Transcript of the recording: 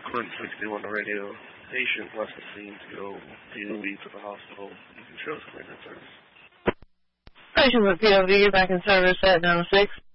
Clinton 61 on the radio. Patient left the scene to go POV to the hospital. You can show us maintenance service. Patient with POV, you're back in service at 906.